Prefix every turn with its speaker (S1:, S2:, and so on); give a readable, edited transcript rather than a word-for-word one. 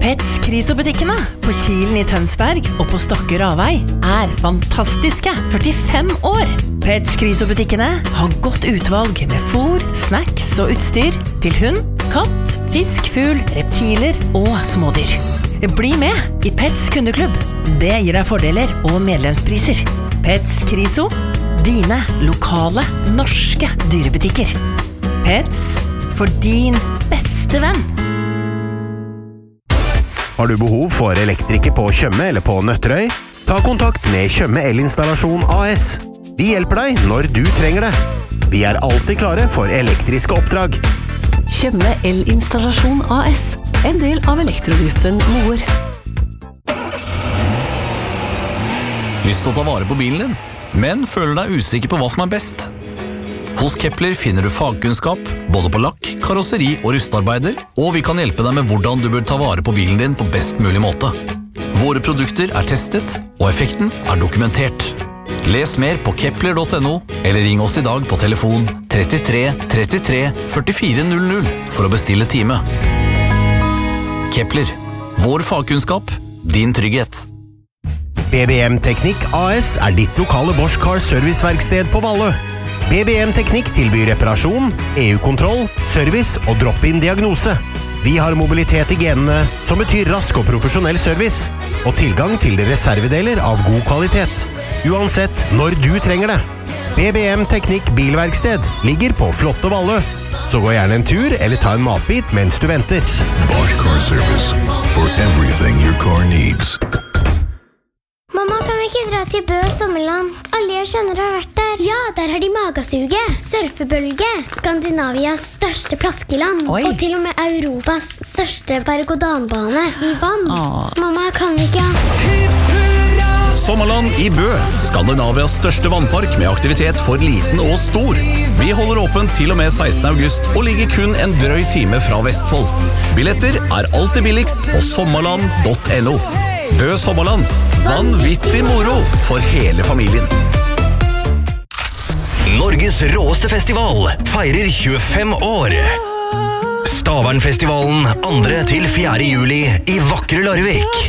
S1: Pets Kriso-butikkene på Kilen i Tønsberg og på Stokke Ravei fantastiske 45 år. Pets Kriso-butikkene har godt utvalg med fôr, snacks og utstyr til hund, katt, fisk, fugl, reptiler og smådyr. Bli med i Pets kundeklubb. Det gir deg fordeler og medlemspriser. Pets Kriso, dine lokale norske dyrebutikker. Pets for din beste venn.
S2: Har du behov for elektriker på Tjøme eller på Nøtterøy? Ta kontakt med Tjøme Elinstallasjon AS. Vi hjelper deg når du trenger det. Vi er alltid klare for elektriske oppdrag.
S3: Tjøme Elinstallasjon AS, en del av elektrogruppen Moer.
S4: Lyst til å ta vare på bilen din, men føler deg usikker på hva som er best? Hos Kepler finner du fagkunnskap, både på lakk, karosseri og rustarbeider, og vi kan hjelpe deg med hvordan du bør ta vare på bilen din på best mulig måte. Våre produkter er testet, og effekten er dokumentert. Les mer på kepler.no, eller ring oss i dag på telefon 33 33 44 00 for å bestille time. Kepler, vår fagkunnskap, din trygghet.
S2: BBM Teknikk AS er ditt lokale Bosch Car Serviceverksted på Valle. BBM Teknikk tilbyr reparasjon, EU-kontroll, service og drop-in diagnose. Vi har mobilitet i genene, som betyr rask og profesjonell service, og tilgang til reservedeler av god kvalitet. Uansett når du trenger det. BBM Teknikk Bilverksted ligger på flotte Valle. Så gå gjerne en tur eller ta en matbit mens du venter.
S5: Bosch Car Service, for everything your car needs.
S6: Mamma, kan vi ikke dra til Bø Sommerland? Alle jeg kjenner har vært der. Ja, der har de magasuge, surfebølge, Skandinavias største plaskeland, og til og med Europas største berg-og-dal-bane i vann. Mamma, kan vi ikke?
S4: Sommerland i Bø, Skandinavias største vannpark med aktivitet for liten og stor. Vi holder åpent til og med 16. august og ligger kun en drøy time fra Vestfold. Billetter er alltid billigst på sommerland.no. Bø Sommerland, vanvittig moro for hele familien.
S7: Norges råeste festival feirer 25 år. Stavernfestivalen 2. til 4. juli i vakre Larvik.